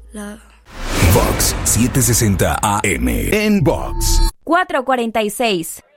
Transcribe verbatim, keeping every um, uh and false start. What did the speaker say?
Love. Vox setecientos sesenta A M en Vox. cuatro cuarenta y seis.